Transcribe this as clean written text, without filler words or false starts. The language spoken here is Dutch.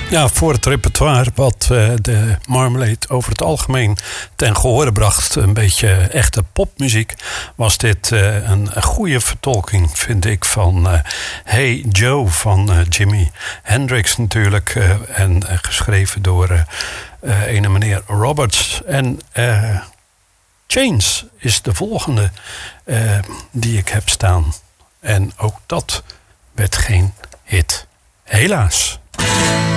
Ja, voor het repertoire wat de Marmalade over het algemeen ten gehore bracht, een beetje echte popmuziek, was dit een goede vertolking, vind ik, van Hey Joe van Jimi Hendrix natuurlijk. En geschreven door ene meneer Roberts. En Chains is de volgende die ik heb staan. En ook dat werd geen hit. Helaas.